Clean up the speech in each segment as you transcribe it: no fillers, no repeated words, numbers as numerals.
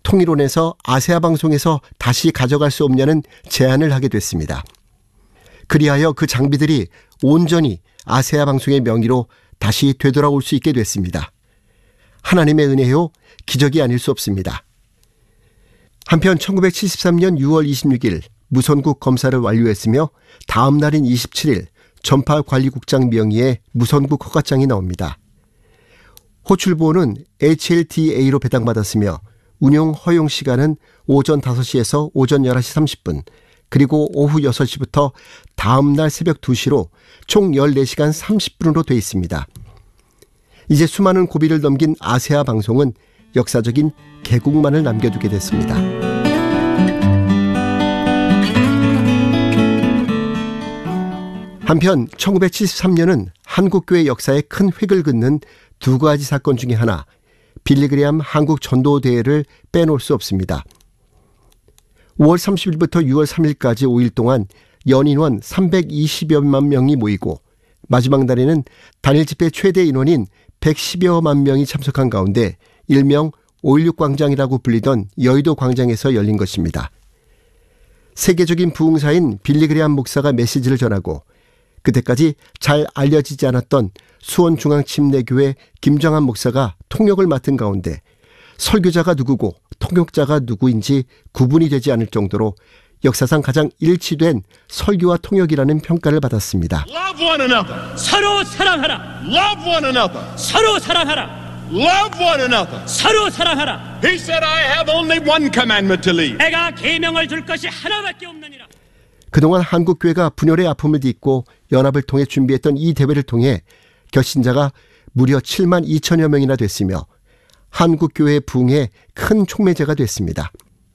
통일원에서 아세아 방송에서 다시 가져갈 수 없냐는 제안을 하게 됐습니다. 그리하여 그 장비들이 온전히 아세아 방송의 명의로 다시 되돌아올 수 있게 됐습니다. 하나님의 은혜요, 기적이 아닐 수 없습니다. 한편 1973년 6월 26일 무선국 검사를 완료했으며 다음 날인 27일 전파관리국장 명의의 무선국 허가장이 나옵니다. 호출보호는 HLDA로 배당받았으며 운용 허용 시간은 오전 5시에서 오전 11시 30분, 그리고 오후 6시부터 다음 날 새벽 2시로 총 14시간 30분으로 되어 있습니다. 이제 수많은 고비를 넘긴 아세아 방송은 역사적인 개국만을 남겨두게 됐습니다. 한편 1973년은 한국교회 역사에 큰 획을 긋는 두 가지 사건 중에 하나, 빌리그레암 한국 전도대회를 빼놓을 수 없습니다. 5월 30일부터 6월 3일까지 5일 동안 연인원 320여만 명이 모이고 마지막 날에는 단일 집회 최대 인원인 110여만 명이 참석한 가운데 일명 5.16 광장이라고 불리던 여의도 광장에서 열린 것입니다. 세계적인 부흥사인 빌리그레암 목사가 메시지를 전하고 그때까지 잘 알려지지 않았던 수원중앙침례교회 김정한 목사가 통역을 맡은 가운데 설교자가 누구고 통역자가 누구인지 구분이 되지 않을 정도로 역사상 가장 일치된 설교와 통역이라는 평가를 받았습니다. Love one another. 서로 사랑하라. Love one another. 서로 사랑하라. Love one another. 서로 사랑하라. He said, I have only one commandment to leave. 내가 계명을 줄 것이 하나밖에 없느니라. 그동안 한국교회가 분열의 아픔을 딛고 연합을 통해 준비했던 이 대회를 통해 결신자가 무려 7만 2천여 명이나 됐으며 한국교회의 부흥에 큰 촉매제가 됐습니다.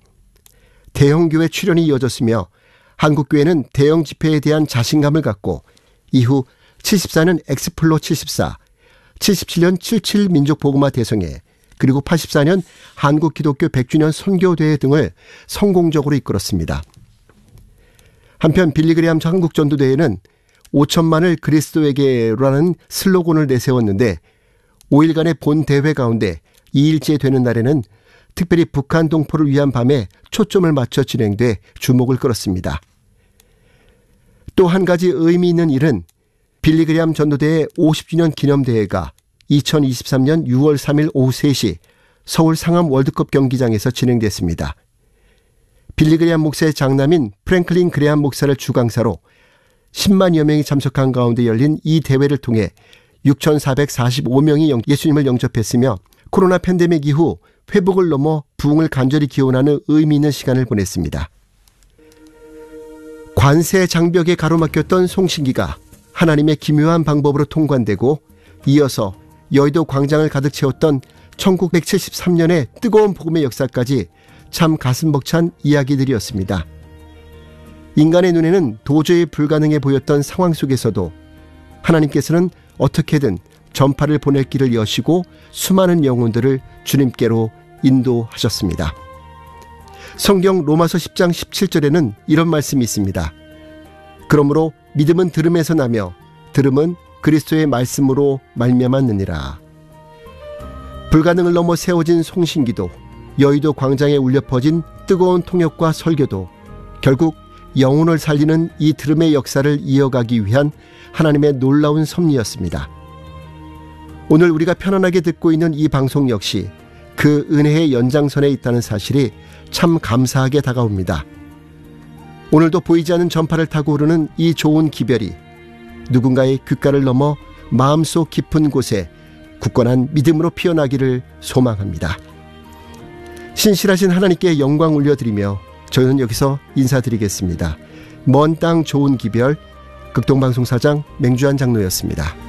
대형교회 출현이 이어졌으며 한국교회는 대형 집회에 대한 자신감을 갖고 이후 74년 엑스플로 74, 77년 77 민족복음화 대성회, 그리고 84년 한국기독교 100주년 선교대회 등을 성공적으로 이끌었습니다. 한편 빌리그레암 한국전도대회는 5천만을 그리스도에게라는 슬로건을 내세웠는데 5일간의 본 대회 가운데 2일째 되는 날에는 특별히 북한 동포를 위한 밤에 초점을 맞춰 진행돼 주목을 끌었습니다. 또 한 가지 의미 있는 일은 빌리그레암 전도대회 50주년 기념대회가 2023년 6월 3일 오후 3시 서울 상암 월드컵 경기장에서 진행됐습니다. 빌리그레암 목사의 장남인 프랭클린 그레암 목사를 주강사로 10만여 명이 참석한 가운데 열린 이 대회를 통해 6,445명이 예수님을 영접했으며 코로나 팬데믹 이후 회복을 넘어 부흥을 간절히 기원하는 의미 있는 시간을 보냈습니다. 관세 장벽에 가로막혔던 송신기가 하나님의 기묘한 방법으로 통관되고 이어서 여의도 광장을 가득 채웠던 1973년의 뜨거운 복음의 역사까지 참 가슴 벅찬 이야기들이었습니다. 인간의 눈에는 도저히 불가능해 보였던 상황 속에서도 하나님께서는 어떻게든 전파를 보낼 길을 여시고 수많은 영혼들을 주님께로 인도하셨습니다. 성경 로마서 10장 17절에는 이런 말씀이 있습니다. 그러므로 믿음은 들음에서 나며 들음은 그리스도의 말씀으로 말미암았느니라. 불가능을 넘어 세워진 송신기도, 여의도 광장에 울려 퍼진 뜨거운 통역과 설교도 결국 영혼을 살리는 이 들음의 역사를 이어가기 위한 하나님의 놀라운 섭리였습니다. 오늘 우리가 편안하게 듣고 있는 이 방송 역시 그 은혜의 연장선에 있다는 사실이 참 감사하게 다가옵니다. 오늘도 보이지 않는 전파를 타고 오르는 이 좋은 기별이 누군가의 귓가를 넘어 마음속 깊은 곳에 굳건한 믿음으로 피어나기를 소망합니다. 신실하신 하나님께 영광 올려드리며 저희는 여기서 인사드리겠습니다. 먼 땅 좋은 기별, 극동방송사장 맹주한 장로였습니다.